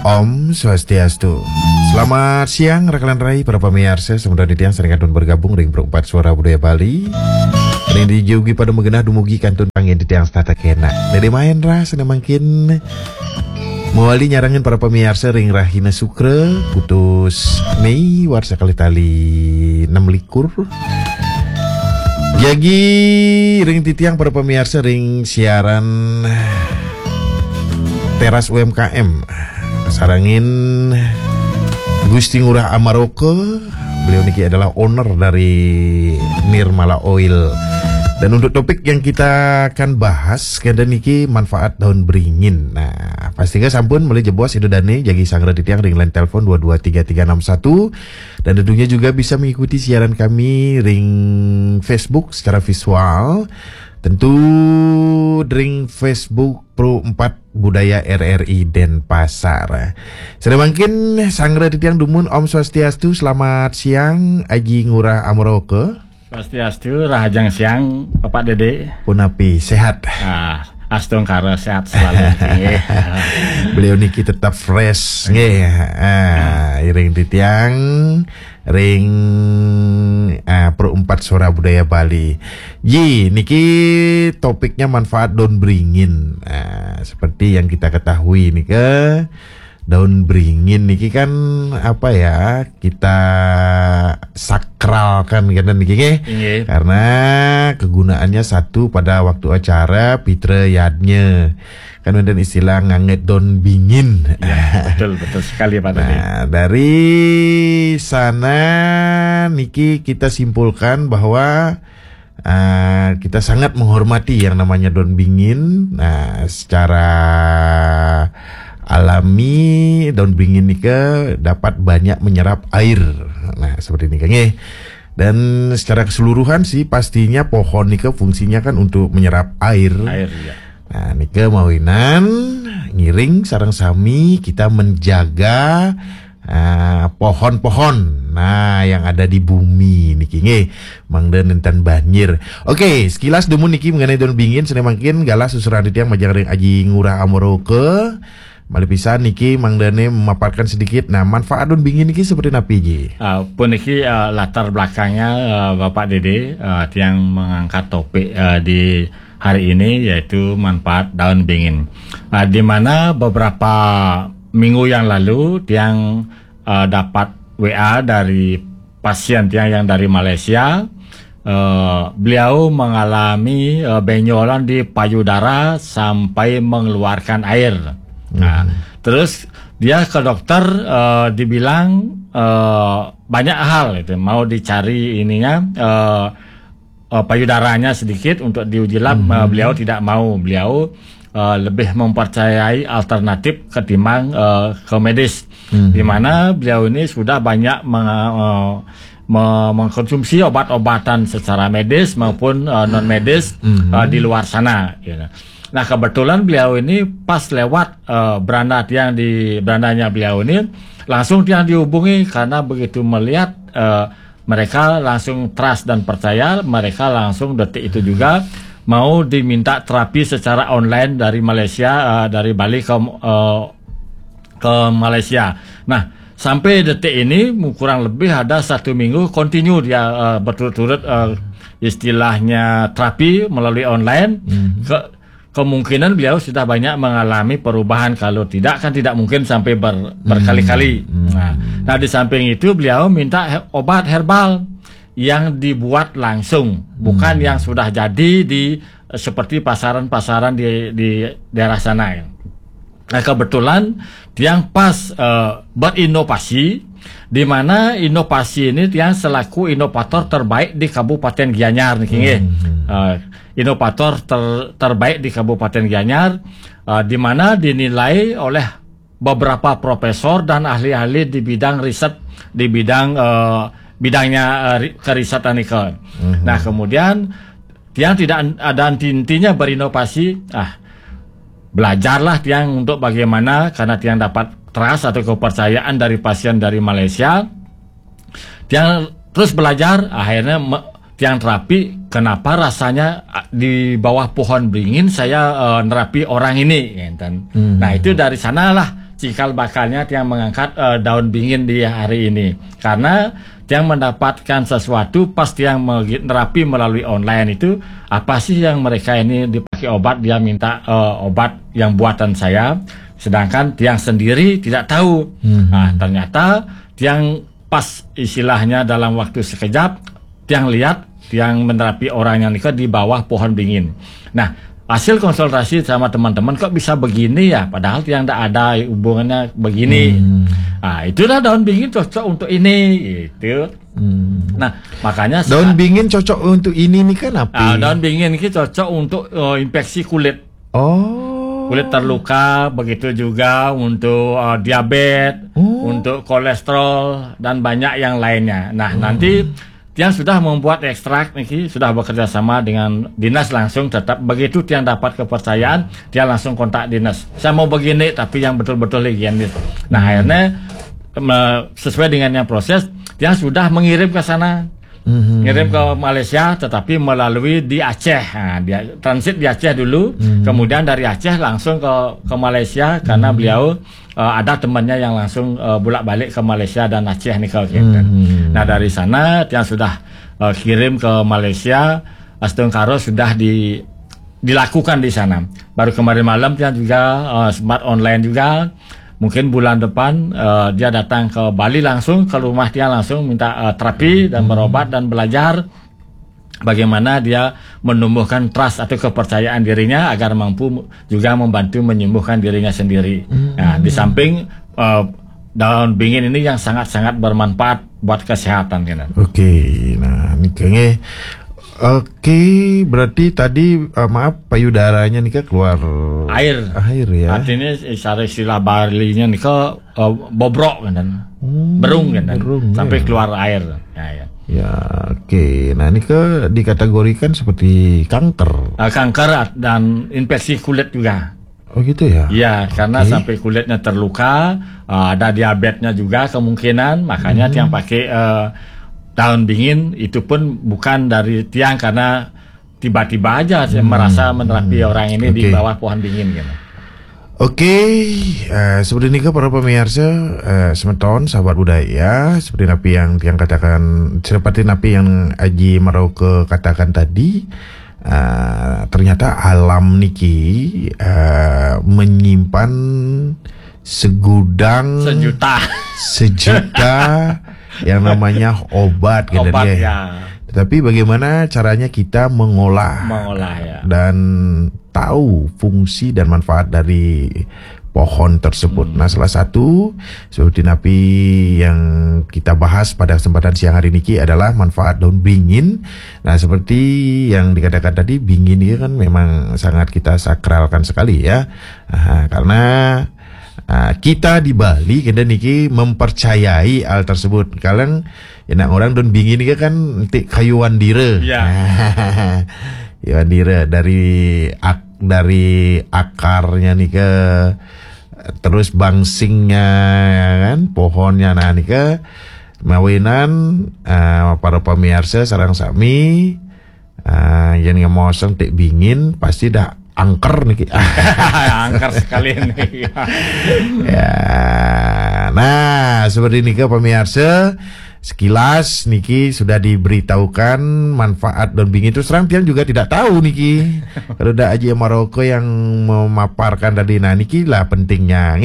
Om Swastiastu. Selamat siang rekan rai para pemirsa, semoga yang sering kantun bergabung ring perempat suara budaya Bali. Yang dijauhi pada mengenah dumugi kantun pangin di tiang stata kena. Dari main ras makin mewali nyarangin para pemirsa ring Rahina Sukre putus Mei warsa kali tali 6 likur. Jadi ring titiang para pemirsa ring siaran teras UMKM sarangin Gusti Ngurah Amaroke. Beliau niki adalah owner dari Nirmala Oil. Dan untuk topik yang kita akan bahas kanda niki manfaat daun beringin. Nah, pastinya sampun mulai jebos itu dane jagi sangra titiang ring line telepon 223361 dan tentunya juga bisa mengikuti siaran kami ring Facebook secara visual. Tentu ring Facebook Pro 4 Budaya RRI Denpasar. Sudah mungkin sangra titiang dumun Om Swastiastu, selamat siang Aji Ngurah Amaroke. Swastiastu, rahajang siang Bapak Dede. Punapi sehat. Astung karo sehat selalu. Beliau niki tetap fresh nggih. Ring titiang ring Pro 4 Suara Budaya Bali. Niki topiknya manfaat daun beringin. Seperti yang kita ketahui nih daun beringin niki kan apa ya, kita sakralkan kan niki karena kegunaannya satu pada waktu acara Pitra Yadnya kan ada istilah nganget daun bingin. Ya, betul sekali Pak Tadi. Nah, dari sana niki kita simpulkan bahwa kita sangat menghormati yang namanya daun bingin. Nah, secara alami daun beringin nika dapat banyak menyerap air. Nah, seperti ini kayaknya. Dan secara keseluruhan sih pastinya pohon nika fungsinya kan untuk menyerap air. Ya. Nah, nika mawinan ngiring sarang sami kita menjaga pohon-pohon yang ada di bumi niki nggih mangda nentan banjir. Oke, sekilas demu niki mengenai daun beringin seneng makin galas susuran titiang majang ring Aji Ngurah Amaroke. Mali pisan niki Mangdane memaparkan sedikit. Nah, manfaat daun beringin niki seperti napi ji? Pun niki latar belakangnya Bapak Dede yang mengangkat topik di hari ini yaitu manfaat daun beringin. Di mana beberapa minggu yang lalu yang dapat WA dari pasien yang dari Malaysia. Beliau mengalami benjolan di payudara sampai mengeluarkan air. Nah, terus dia ke dokter dibilang banyak hal itu, mau dicari ininya payudaranya sedikit untuk diuji lab. Beliau tidak mau, beliau lebih mempercayai alternatif ketimbang ke medis, di mana beliau ini sudah banyak mengkonsumsi obat-obatan secara medis maupun non medis di luar sana. Gitu. Nah, kebetulan beliau ini pas lewat beranda yang di berandanya beliau ini langsung yang dihubungi karena begitu melihat mereka langsung trust dan percaya, mereka langsung detik itu juga mau diminta terapi secara online dari Malaysia, dari Bali ke Malaysia. Nah, sampai detik ini kurang lebih ada 1 minggu kontinu dia berturut-turut istilahnya terapi melalui online. Kemungkinan beliau sudah banyak mengalami perubahan, kalau tidak kan tidak mungkin sampai berkali-kali. Nah, di samping itu beliau minta obat herbal yang dibuat langsung, bukan yang sudah jadi di seperti pasaran-pasaran di daerah sana. Nah, kebetulan yang pas berinovasi, di mana inovasi ini yang selaku inovator terbaik di Kabupaten Gianyar nih, inovator terbaik di Kabupaten Gianyar, di mana dinilai oleh beberapa profesor dan ahli-ahli di bidang riset, di bidangnya kerisetan itu. Nah, kemudian yang tidak ada intinya berinovasi, belajarlah tiang untuk bagaimana, karena tiang dapat trust atau kepercayaan dari pasien dari Malaysia. Tiang terus belajar, akhirnya tiang terapi, kenapa rasanya di bawah pohon beringin saya nerapi orang ini. Nah, itu dari sanalah cikal bakalnya yang mengangkat daun bingin di hari ini. Karena yang mendapatkan sesuatu pas yang menerapi melalui online itu, apa sih yang mereka ini dipakai obat, dia minta obat yang buatan saya, sedangkan yang sendiri tidak tahu. Nah, ternyata yang pas istilahnya dalam waktu sekejap, yang lihat yang menerapi orang yang nikah di bawah pohon bingin. Nah, hasil konsultasi sama teman-teman, kok bisa begini ya, padahal yang tidak ada hubungannya begini. Nah, itulah daun bingin cocok untuk ini gitu. Nah, makanya daun bingin cocok untuk ini nih kan apa? Daun bingin ini cocok untuk infeksi kulit. Kulit terluka, begitu juga untuk diabetes, untuk kolesterol dan banyak yang lainnya. Nah, nanti yang sudah membuat ekstrak nih sudah bekerja sama dengan dinas langsung, tetap begitu yang dapat kepercayaan dia langsung kontak dinas. Saya mau begini tapi yang betul-betul higienis. Nah, akhirnya sesuai dengan yang proses dia sudah mengirim ke sana. Ngirim ke Malaysia tetapi melalui di Aceh. Nah, dia transit di Aceh dulu, kemudian dari Aceh langsung ke Malaysia karena beliau ada temannya yang langsung bolak-balik ke Malaysia dan Aceh nih gitu. Nah, dari sana yang sudah kirim ke Malaysia, Astung Karo sudah dilakukan di sana. Baru kemarin malam dia juga sempat online juga. Mungkin bulan depan dia datang ke Bali langsung, ke rumah dia langsung minta terapi dan berobat dan belajar bagaimana dia menumbuhkan trust atau kepercayaan dirinya agar mampu juga membantu menyembuhkan dirinya sendiri. Nah, di samping daun bingin ini yang sangat-sangat bermanfaat buat kesehatan. Oke, nah ini kayaknya berarti tadi maaf payudaranya nih keluar air ya. Artinya secara istilah Balinya nih bobrok kan, berung kan, sampai keluar air. Ya, oke. Nah ini dikategorikan seperti kanker. Kanker dan infeksi kulit juga. Oh gitu ya? Iya, karena sampai kulitnya terluka, ada diabetesnya juga kemungkinan, makanya yang pakai daun bingin itu pun bukan dari tiang karena tiba-tiba aja saya merasa menerapi orang ini di bawah pohon bingin gitu. Seperti ini para pemirsa semeton sahabat budaya, seperti napi yang katakan, seperti napi yang Aji Maroke katakan tadi, ternyata alam niki menyimpan sejuta yang namanya obat gitu ya. Tetapi bagaimana caranya kita mengolah ya, dan tahu fungsi dan manfaat dari pohon tersebut. Nah, salah satu seperti napi yang kita bahas pada kesempatan siang hari ini adalah manfaat daun bingin. Nah, seperti yang dikatakan tadi, bingin ini kan memang sangat kita sakralkan sekali ya, karena kita di Bali kita niki mempercayai hal tersebut. Kalian enak orang daun bingin ini kan kayuan dire. Kayuan dire dari akarnya nih terus bangsingnya kan, pohonnya. Nah nih mawinan para pemirsa sarang sami yang ngomong tek bingin pasti dah angker nih. Angker sekali nih. Ya, nah seperti ini pemirsa, sekilas Niki sudah diberitahukan manfaat daun bingin. Terus terang tiang juga tidak tahu Niki. Kalau ada Aji Maroke yang memaparkan tadi, nah Niki lah pentingnya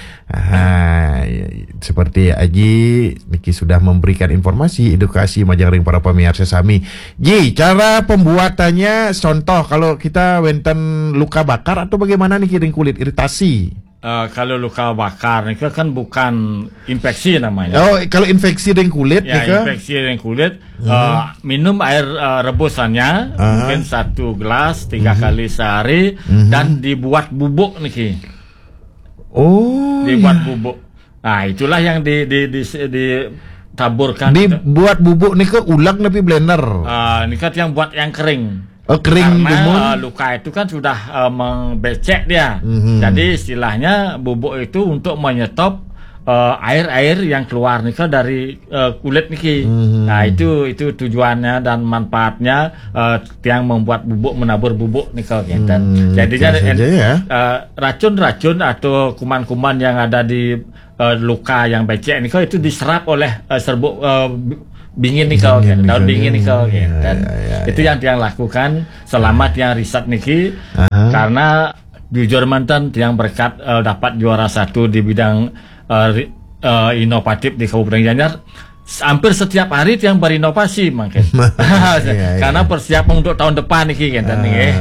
seperti Aji Niki sudah memberikan informasi edukasi majang para pemirsa sami. Ji, cara pembuatannya contoh kalau kita wenten luka bakar atau bagaimana Niki ring kulit iritasi. Kalau luka bakar itu kan bukan infeksi namanya. Oh, kalau infeksi ring kulit infeksi ring kulit minum air rebusannya mungkin 1 gelas 3 kali sehari dan dibuat bubuk Niki. Dibuat bubuk. Nah, itulah yang ditaburkan. Dibuat bubuk nih ulang tapi blender. Ini kan yang buat yang kering. Kering. Karena luka itu kan sudah membecek dia. Jadi istilahnya bubuk itu untuk menyetop air-air yang keluar nika dari kulit niki. Nah, itu tujuannya dan manfaatnya yang membuat bubuk menabur bubuk nika ngeten. Jadinya racun-racun atau kuman-kuman yang ada di luka yang becek nika itu diserap oleh serbuk bingin nika, daun bingin nika. Itu yang lakukan selamat yang riset niki. Karena jujur mantan yang berkat dapat juara 1 di bidang inovatif di Kabupaten Gianyar, hampir setiap hari yang berinovasi mungkin. Karena persiapan untuk tahun depan nih kan.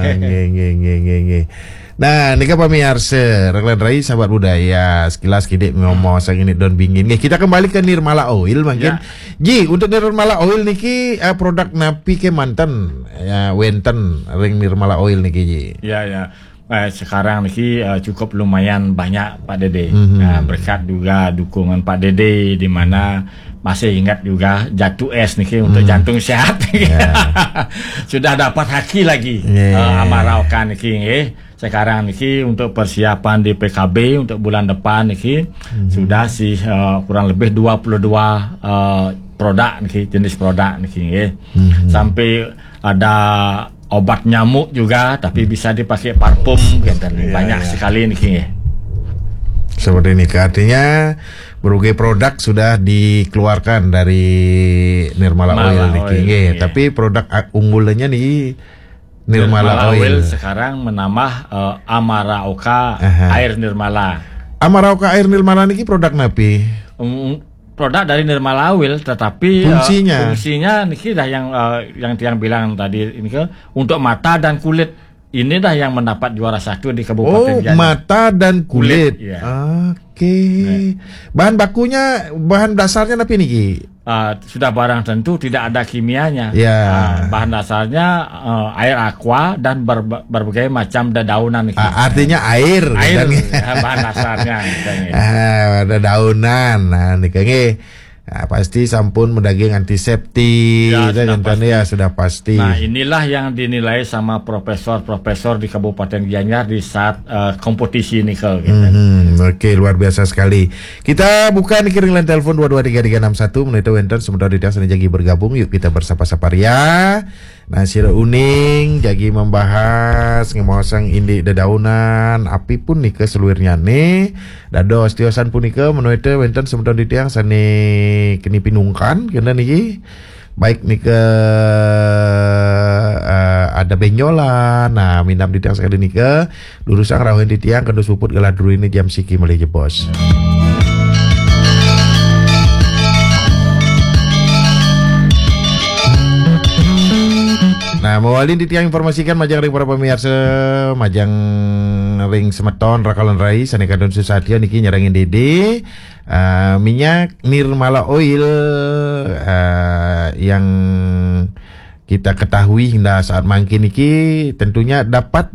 Nah, ini kan pemirsa Raglan Rai sahabat budaya, sekilas kidik ngomong sang ini daun bingin. Kita kembali ke Nirmala Oil mungkin. Ji, untuk Nirmala Oil niki produk napi ke mantan wenten ring Nirmala Oil niki Ji. Ya. Sekarang niki cukup lumayan banyak Pak Dede. Berkat juga dukungan Pak Dede, di mana masih ingat juga jatuh es niki untuk jantung sehat. Sudah dapat haki lagi Amarauka niki sekarang niki untuk persiapan di PKB untuk bulan depan niki sudah sih kurang lebih 22 produk niki, jenis produk niki sampai ada obat nyamuk juga, tapi bisa dipakai parfum, banyak sekali nih. Seperti ini, artinya berbagai produk sudah dikeluarkan dari Nirmala Oil nih. Tapi produk unggulannya nih Nirmala Oil sekarang menambah Amarauka air Nirmala. Amarauka air Nirmala ini produk napi? Produk dari Nirmala Oil, tetapi fungsinya niki dah yang bilang tadi ini untuk mata dan kulit. Ini dah yang mendapat juara 1 di Kabupaten Gianyar. Mata dan kulit. Oke. Bahan bakunya, bahan dasarnya apa niki? Sudah barang tentu tidak ada kimianya. Bahan dasarnya air aqua dan berbagai macam dedaunan. Artinya air. Bahan dasarnya. Ada daunan. Nah, nih pasti sampun mendaging antiseptik sudah pasti. Nah, inilah yang dinilai sama profesor-profesor di Kabupaten Gianyar di saat kompetisi nikel Oke, luar biasa sekali. Kita buka nih ringline telepon 223361 menuju wenten sementara di sana jagi bergabung. Yuk kita bersapa-sapa ria. Nah, sira uning jagi membahas ngemosang indi dedaunan api pun nih ke seluirnya nih. Dados tiosan pun nih ke menuju wenten sementara di tiang sane kini pinungkan kena nih. Baik nih ke ada benyola. Nah, minam di tiang sekali nih ke lurusang rawen di tiang kedus puput geladru ini jam siki mulai jebos. Nah, mawalin di tiang informasikan majang ring para pemirsa, majang ring semeton Rakalan Rai sanekadon susatyo niki nyerangin Dede minyak Nirmala Oil yang kita ketahui hingga saat mangkin niki tentunya dapat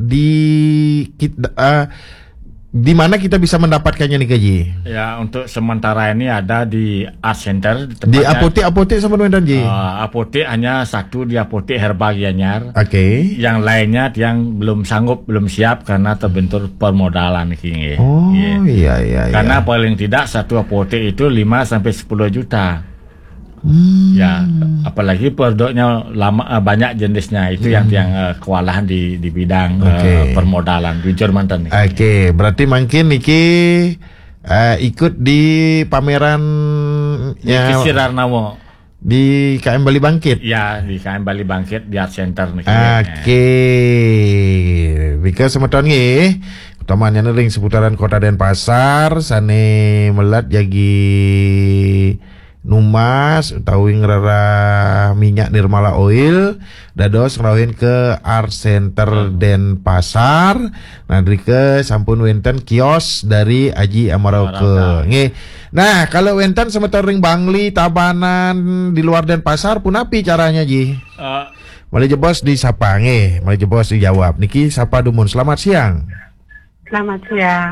di mana kita bisa mendapatkannya nih Gaji? Ya, untuk sementara ini ada di Art Center. Di apotek sama Wendan Ji? Apotek hanya satu di apotek Herba Gianyar. Oke. Yang lainnya yang belum sanggup, belum siap karena terbentur permodalan ini. Iya. Karena paling tidak satu apotek itu 5 sampai 10 juta. Ya, apalagi produknya banyak jenisnya itu yang kewalahan di bidang permodalan jujur mantan. Oke, berarti mungkin niki ikut di pameran ya Sirarnawo di KM Bali Bangkit. Ya, di KM Bali Bangkit di Art Center niki. Oke. Because semeton nggih utamanya ring seputaran Kota Denpasar sane melat jagi numas utawi ngrara minyak Nirmala Oil dados ngrawin ke Art Center Denpasar. Nanti ke sampun wenten kios dari Aji Amarauke. Nggih. Nah, kalau wenten semeton ring Bangli, Tabanan di luar Denpasar pun api caranya Ji? Mulai jebos di sapa nggih, mulai jebos dijawab. Niki sapa dumun. Selamat siang. Selamat siang.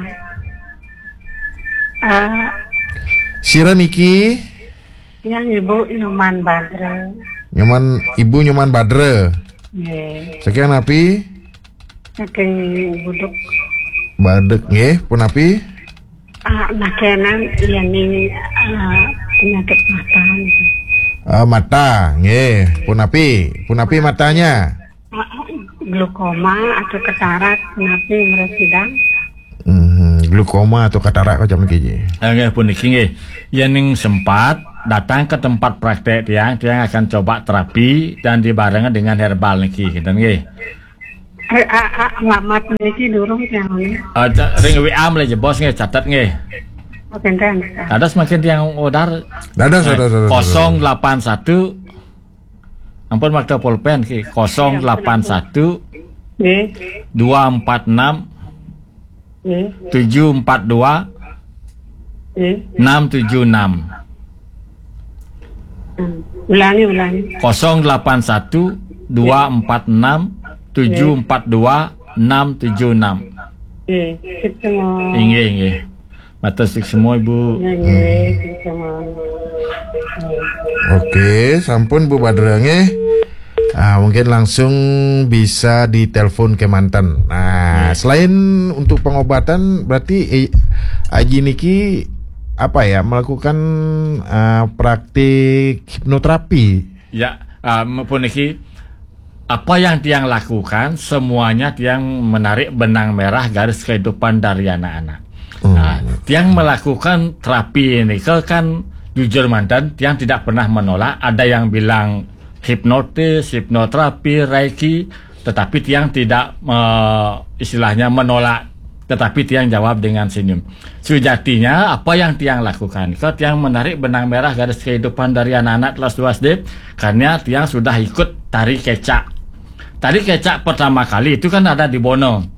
Sira niki Yang Ibu Nyoman Badre. Ibu Nyoman Badre. Nggih. Sekian api? Saking buduk. Badek nggih, pun api? Makanan yang ini penyakit mata. Mata, nggih. Punapi matanya. Glukoma atau katarak, napi meresidang. Glukoma atau katarak macam niki. Nggih puniki nggih. Yen sempat datang ke tempat praktek tiang akan coba terapi dan dibarengan dengan herbal niki, gitu nggih. Alamat niki durung tiang ini. Ring WA mulai jebos nggih, catat nggih. Benten. Ada semakin tiang odar. Ada 081. Ampun makta pulpen ki 081 246 742 676. Ulangi. 081 246 742 676. Inggih. Matur semua Ibu. Oke, sampun Bu Badra nggih. Mungkin langsung bisa ditelepon ke Mantan. Nah, selain untuk pengobatan berarti Aji niki apa ya, melakukan praktik hipnoterapi. Ya, maupun niki apa yang tiang lakukan semuanya tiang menarik benang merah garis kehidupan dari anak-anak. Nah, tiang melakukan terapi ini kan jujur Mantan, tiang tidak pernah menolak. Ada yang bilang hipnotis, hipnoterapi, reiki, tetapi tiang tidak istilahnya menolak, tetapi tiang jawab dengan senyum. Sejatinya apa yang tiang lakukan, tiang menarik benang merah garis kehidupan dari anak-anak kelas 2 SD karena tiang sudah ikut tari kecak. Tari kecak pertama kali itu kan ada di Bono.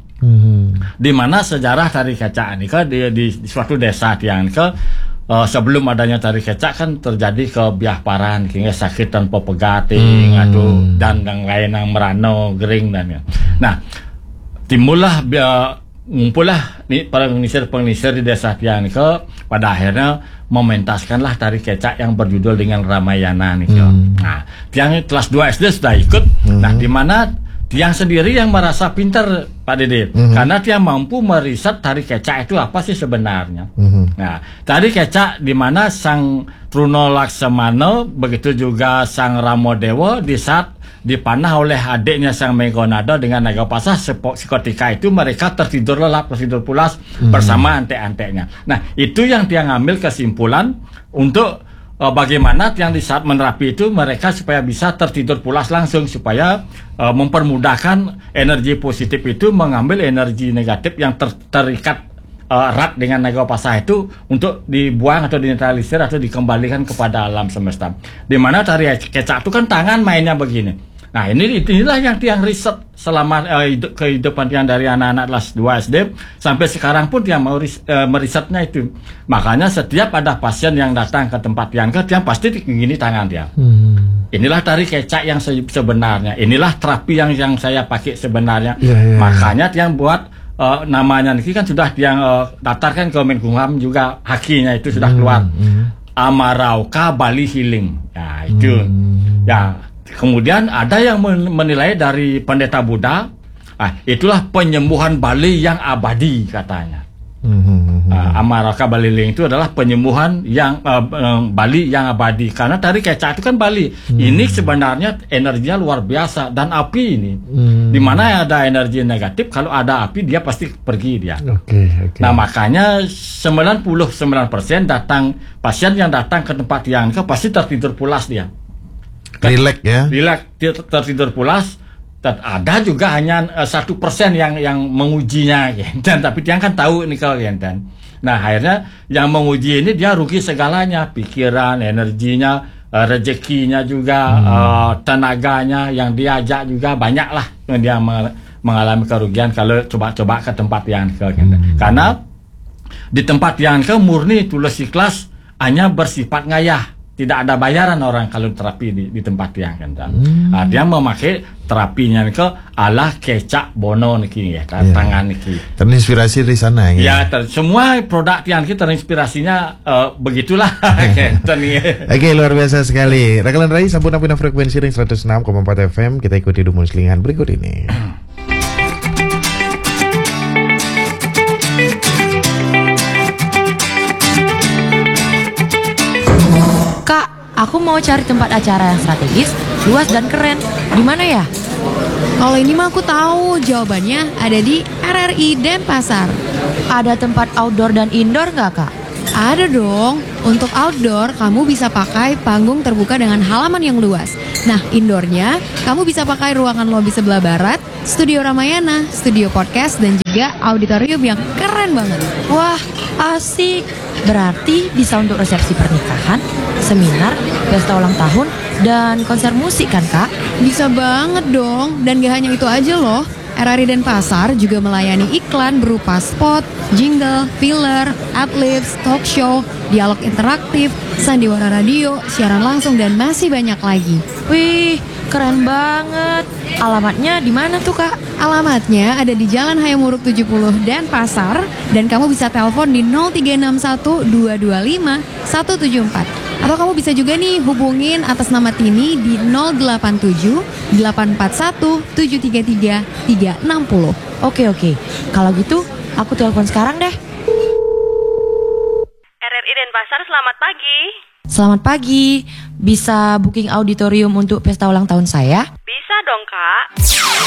Di mana sejarah tari kecak ini di suatu desa tiang sebelum adanya tari kecak kan terjadi kebiahparan, sakit tanpa pegating atau dan yang lain yang merano, gering dan ya. Nah, timbullah ngumpullah nih para pengisir di desa tiang pada akhirnya mementaskanlah tari kecak yang berjudul dengan Ramayana nih. Nah, tiang kelas 2 SD sudah ikut. Nah, di mana tiang sendiri yang merasa pintar Pak Dede, karena tiang mampu meriset tari kecak itu apa sih sebenarnya. Nah, tari kecak di mana Sang Truno Laksamana, begitu juga Sang Ramodewa di saat dipanah oleh adiknya Sang Megonada dengan naga pasah, seketika itu mereka tertidur lelap, tertidur pulas bersama antek-anteknya. Nah, itu yang tiang ambil kesimpulan untuk bagaimana yang di saat menerapi itu mereka supaya bisa tertidur pulas langsung, supaya mempermudahkan energi positif itu mengambil energi negatif yang terikat erat dengan naga pasah itu untuk dibuang atau dinetralisir atau dikembalikan kepada alam semesta. Dimana tari kecak itu kan tangan mainnya begini. Nah, inilah yang tiang riset selama kehidupan tiang dari anak-anak kelas 2 SD sampai sekarang pun tiang mau merisetnya itu. Makanya setiap ada pasien yang datang ke tempat tiang pasti begini tangan tiang. Inilah tari kecak yang sebenarnya. Inilah terapi yang saya pakai sebenarnya. Makanya tiang buat namanya ini kan sudah tiang daftarkan ke Menkumham juga, hakinya itu sudah keluar. Amarauka Bali Healing. Ya, itu. Ya. Kemudian ada yang menilai dari pendeta Buddha, itulah penyembuhan Bali yang abadi katanya. Amarauka Bali Healing itu adalah penyembuhan yang Bali yang abadi, karena tari kecak itu kan Bali. Ini sebenarnya energinya luar biasa, dan api ini di mana ada energi negatif, kalau ada api dia pasti pergi dia. Nah, makanya 99% pasien yang datang ke tempat tiang pasti tertidur pulas dia. Relax ya. Relax, tertidur pulas. Ada juga hanya 1% yang mengujinya, dan tapi dia kan tahu ini kalau dan. Nah, akhirnya yang menguji ini dia rugi segalanya, pikiran, energinya, rezekinya juga, tenaganya yang diajak juga banyak lah dia mengalami kerugian kalau coba-coba ke tempat yang karena di tempat yang murni tulus ikhlas, hanya bersifat ngayah. Tidak ada bayaran orang kalau terapi di tempat yang dia memakai terapinya ala kecak Bono niki ya, tangan niki. Terinspirasi dari sana ya. Semua produk yang kita terinspirasinya begitulah. Oke, luar biasa sekali. Rakalan Rai sampun apina frekuensi ring 106,4 FM. Kita ikuti dulu selingan berikut ini. Aku mau cari tempat acara yang strategis, luas dan keren. Di mana ya? Kalau ini mah aku tahu jawabannya ada di RRI Denpasar. Ada tempat outdoor dan indoor nggak, Kak? Ada dong. Untuk outdoor, kamu bisa pakai panggung terbuka dengan halaman yang luas. Nah, indoornya, kamu bisa pakai ruangan lobi sebelah barat, studio Ramayana, studio podcast, dan juga auditorium yang keren banget. Wah, asik. Berarti bisa untuk resepsi pernikahan, seminar, pesta ulang tahun, dan konser musik kan, Kak? Bisa banget dong. Dan gak hanya itu aja loh. RRI Denpasar juga melayani iklan berupa spot, jingle, filler, adlibs, talk show, dialog interaktif, sandiwara radio, siaran langsung, dan masih banyak lagi. Wih, keren banget. Alamatnya di mana tuh, Kak? Alamatnya ada di Jalan Hayamuruk 70 Denpasar, dan kamu bisa telepon di 0361 225 174. Atau kamu bisa juga nih hubungin atas nama Tini di 087 841 733 360. Oke. Kalau gitu, aku telepon sekarang deh. RRI Denpasar, selamat pagi. Selamat pagi. Bisa booking auditorium untuk pesta ulang tahun saya? Bisa dong, Kak.